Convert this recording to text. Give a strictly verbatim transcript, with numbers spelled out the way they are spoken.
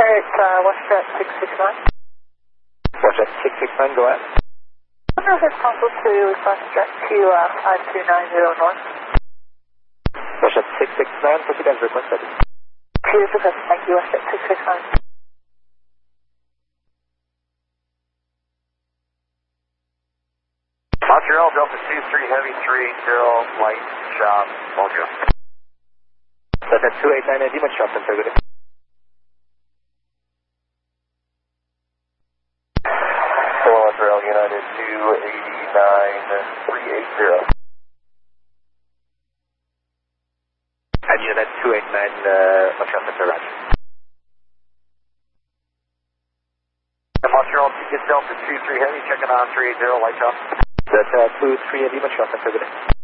It's uh, WashJet six six nine. WashJet six six nine, go ahead. I wonder if it's possible to request jet to uh, five two nine zero north. WashJet six six nine, proceed as requested. Cheers, request, thank you, WashJet six six nine. Montreal, Delta two three Heavy three eight zero, light shop, Montreal. Delta two eight nine, Demon Shop, integrity. Hello, Montreal, United two eighty-nine, three eight zero. And United two eight nine, uh, Montreal Center, Roger. Montreal, get Delta two three Heavy, checking on three eight zero, light shop. Delta two three, Demon Shop, integrity.